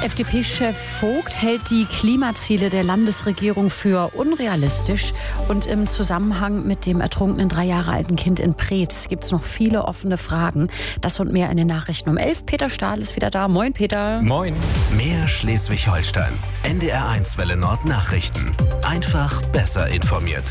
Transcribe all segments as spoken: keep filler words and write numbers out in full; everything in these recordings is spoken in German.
F D P-Chef Vogt hält die Klimaziele der Landesregierung für unrealistisch. Und im Zusammenhang mit dem ertrunkenen drei Jahre alten Kind in Preetz gibt es noch viele offene Fragen. Das und mehr in den Nachrichten um elf. Peter Stahl ist wieder da. Moin, Peter. Moin. Mehr Schleswig-Holstein. N D R eins Welle Nord Nachrichten. Einfach besser informiert.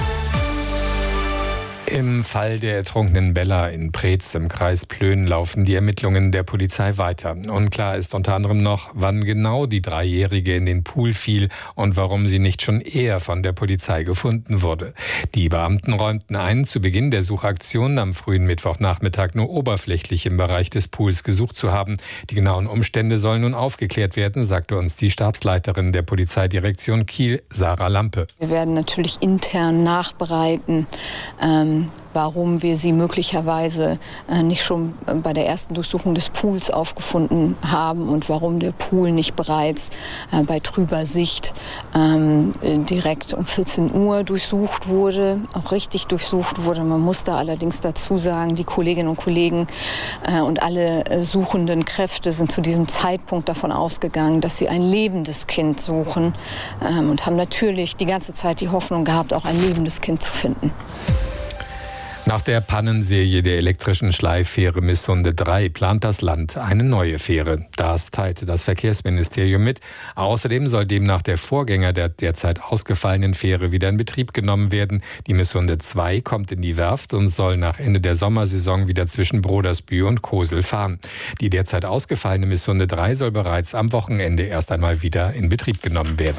Im Fall der ertrunkenen Bella in Preetz im Kreis Plön laufen die Ermittlungen der Polizei weiter. Unklar ist unter anderem noch, wann genau die Dreijährige in den Pool fiel und warum sie nicht schon eher von der Polizei gefunden wurde. Die Beamten räumten ein, zu Beginn der Suchaktion am frühen Mittwochnachmittag nur oberflächlich im Bereich des Pools gesucht zu haben. Die genauen Umstände sollen nun aufgeklärt werden, sagte uns die Stabsleiterin der Polizeidirektion Kiel, Sarah Lampe. Wir werden natürlich intern nachbereiten, ähm, warum wir sie möglicherweise äh, nicht schon bei der ersten Durchsuchung des Pools aufgefunden haben und warum der Pool nicht bereits äh, bei trüber Sicht ähm, direkt um vierzehn Uhr durchsucht wurde, auch richtig durchsucht wurde. Man muss da allerdings dazu sagen, die Kolleginnen und Kollegen äh, und alle äh, suchenden Kräfte sind zu diesem Zeitpunkt davon ausgegangen, dass sie ein lebendes Kind suchen ähm, und haben natürlich die ganze Zeit die Hoffnung gehabt, auch ein lebendes Kind zu finden. Nach der Pannenserie der elektrischen Schleiffähre Missunde drei plant das Land eine neue Fähre. Das teilte das Verkehrsministerium mit. Außerdem soll demnach der Vorgänger der derzeit ausgefallenen Fähre wieder in Betrieb genommen werden. Die Missunde zwei kommt in die Werft und soll nach Ende der Sommersaison wieder zwischen Brodersbühl und Kosel fahren. Die derzeit ausgefallene Missunde drei soll bereits am Wochenende erst einmal wieder in Betrieb genommen werden.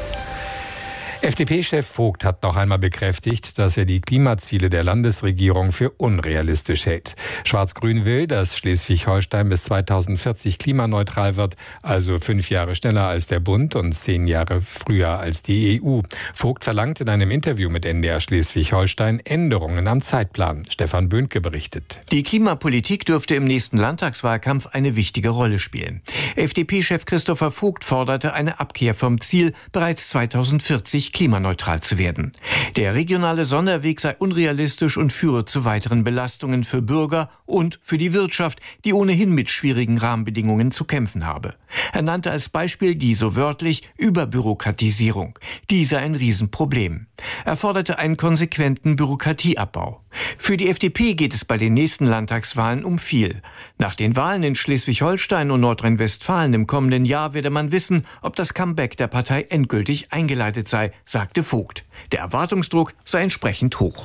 F D P-Chef Vogt hat noch einmal bekräftigt, dass er die Klimaziele der Landesregierung für unrealistisch hält. Schwarz-Grün will, dass Schleswig-Holstein bis zweitausendvierzig klimaneutral wird, also fünf Jahre schneller als der Bund und zehn Jahre früher als die E U. Vogt verlangt in einem Interview mit N D R Schleswig-Holstein Änderungen am Zeitplan. Stefan Böhnke berichtet. Die Klimapolitik dürfte im nächsten Landtagswahlkampf eine wichtige Rolle spielen. F D P-Chef Christopher Vogt forderte eine Abkehr vom Ziel, bereits zweitausendvierzig klimaneutral zu werden. Der regionale Sonderweg sei unrealistisch und führe zu weiteren Belastungen für Bürger und für die Wirtschaft, die ohnehin mit schwierigen Rahmenbedingungen zu kämpfen habe. Er nannte als Beispiel die so wörtlich Überbürokratisierung. Die sei ein Riesenproblem. Er forderte einen konsequenten Bürokratieabbau. Für die F D P geht es bei den nächsten Landtagswahlen um viel. Nach den Wahlen in Schleswig-Holstein und Nordrhein-Westfalen im kommenden Jahr werde man wissen, ob das Comeback der Partei endgültig eingeleitet sei, sagte Vogt. Der Erwartungsdruck sei entsprechend hoch.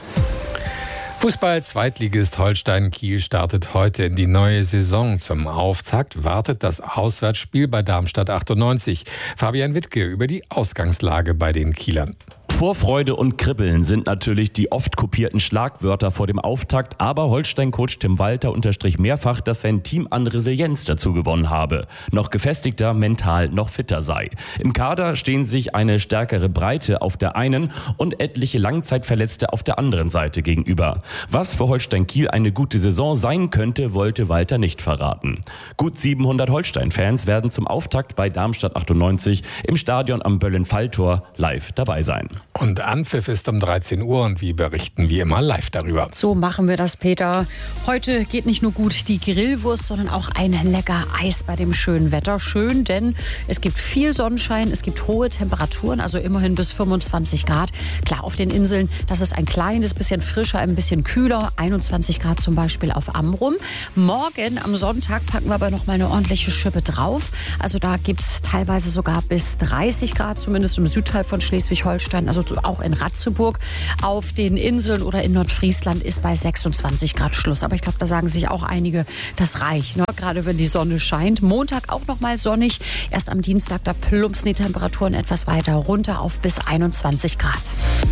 Fußball-Zweitligist Holstein Kiel startet heute in die neue Saison. Zum Auftakt wartet das Auswärtsspiel bei Darmstadt achtundneunzig. Fabian Wittke über die Ausgangslage bei den Kielern. Vorfreude und Kribbeln sind natürlich die oft kopierten Schlagwörter vor dem Auftakt, aber Holstein-Coach Tim Walter unterstrich mehrfach, dass sein Team an Resilienz dazu gewonnen habe, noch gefestigter, mental noch fitter sei. Im Kader stehen sich eine stärkere Breite auf der einen und etliche Langzeitverletzte auf der anderen Seite gegenüber. Was für Holstein Kiel eine gute Saison sein könnte, wollte Walter nicht verraten. Gut siebenhundert Holstein-Fans werden zum Auftakt bei Darmstadt achtundneunzig im Stadion am Böllen-Falltor live dabei sein. Und Anpfiff ist um dreizehn Uhr und wir berichten wie immer live darüber. So machen wir das, Peter. Heute geht nicht nur gut die Grillwurst, sondern auch ein lecker Eis bei dem schönen Wetter. Schön, denn es gibt viel Sonnenschein, es gibt hohe Temperaturen, also immerhin bis fünfundzwanzig Grad. Klar, auf den Inseln, das ist ein kleines bisschen frischer, ein bisschen kühler. einundzwanzig Grad zum Beispiel auf Amrum. Morgen am Sonntag packen wir aber noch mal eine ordentliche Schippe drauf. Also da gibt es teilweise sogar bis dreißig Grad, zumindest im Südteil von Schleswig-Holstein. Also auch in Ratzeburg. Auf den Inseln oder in Nordfriesland ist bei sechsundzwanzig Grad Schluss. Aber ich glaube, da sagen sich auch einige, das reicht, ne? Gerade wenn die Sonne scheint. Montag auch noch mal sonnig. Erst am Dienstag, da plumpsen die Temperaturen etwas weiter runter auf bis einundzwanzig Grad.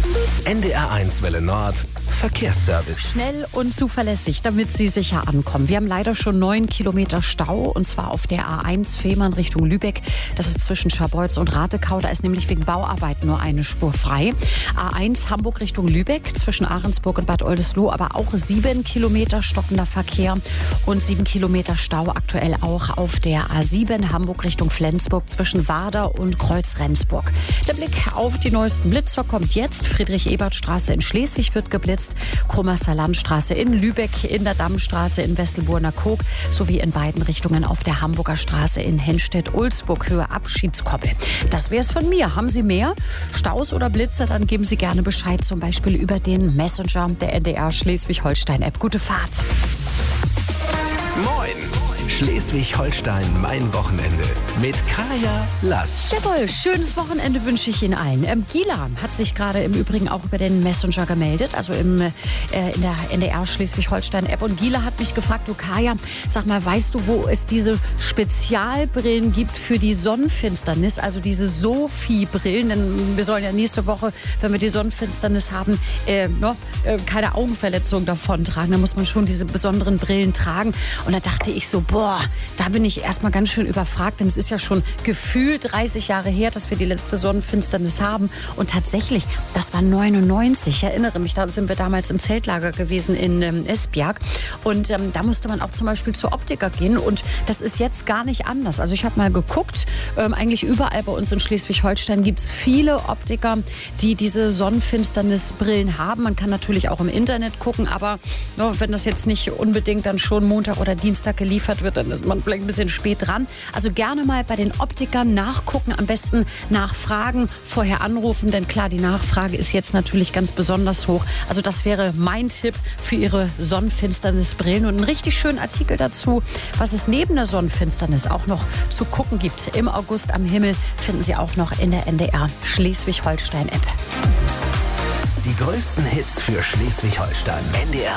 N D R eins Welle Nord Verkehrsservice. Schnell und zuverlässig, damit Sie sicher ankommen. Wir haben leider schon neun Kilometer Stau, und zwar auf der A eins Fehmarn Richtung Lübeck. Das ist zwischen Scharbeutz und Ratekau. Da ist nämlich wegen Bauarbeiten nur eine Spur frei. A eins Hamburg Richtung Lübeck, zwischen Ahrensburg und Bad Oldesloe, aber auch sieben Kilometer stockender Verkehr und sieben Kilometer Stau aktuell auch auf der A sieben Hamburg Richtung Flensburg zwischen Warder und Kreuz-Rendsburg. Der Blick auf die neuesten Blitzer kommt jetzt. Friedrich-Ebert-Straße in Schleswig wird geblitzt. Herbst. Krummerster Landstraße in Lübeck, in der Dammstraße in Wesselburner Koog sowie in beiden Richtungen auf der Hamburger Straße in Henstedt-Ulzburg, Höhe Abschiedskoppel. Das wär's von mir. Haben Sie mehr Staus oder Blitze? Dann geben Sie gerne Bescheid, zum Beispiel über den Messenger der N D R Schleswig-Holstein-App. Gute Fahrt. Moin! Schleswig-Holstein, mein Wochenende. Mit Kaya Lass. Jawohl, schönes Wochenende wünsche ich Ihnen allen. Ähm, Gila hat sich gerade im Übrigen auch über den Messenger gemeldet, also im, äh, in der N D R Schleswig-Holstein-App. Und Gila hat mich gefragt, du Kaya, sag mal, weißt du, wo es diese Spezialbrillen gibt für die Sonnenfinsternis, also diese Sophie-Brillen? Denn wir sollen ja nächste Woche, wenn wir die Sonnenfinsternis haben, äh, no, äh, keine Augenverletzung davon tragen. Da muss man schon diese besonderen Brillen tragen. Und da dachte ich so, boah, da bin ich erstmal ganz schön überfragt, denn es ist ja schon gefühlt dreißig Jahre her, dass wir die letzte Sonnenfinsternis haben. Und tatsächlich, das war neunundneunzig, ich erinnere mich, da sind wir damals im Zeltlager gewesen in ähm, Esbjerg. Und ähm, da musste man auch zum Beispiel zur Optiker gehen. Und das ist jetzt gar nicht anders. Also ich habe mal geguckt, ähm, eigentlich überall bei uns in Schleswig-Holstein gibt es viele Optiker, die diese Sonnenfinsternisbrillen haben. Man kann natürlich auch im Internet gucken, aber no, wenn das jetzt nicht unbedingt dann schon Montag oder Dienstag geliefert wird, dann ist man vielleicht ein bisschen spät dran. Also gerne mal bei den Optikern nachgucken, am besten nachfragen, vorher anrufen, denn klar, die Nachfrage ist jetzt natürlich ganz besonders hoch. Also das wäre mein Tipp für Ihre Sonnenfinsternisbrillen und einen richtig schönen Artikel dazu, was es neben der Sonnenfinsternis auch noch zu gucken gibt. Im August am Himmel finden Sie auch noch in der N D R Schleswig-Holstein-App. Die größten Hits für Schleswig-Holstein. N D R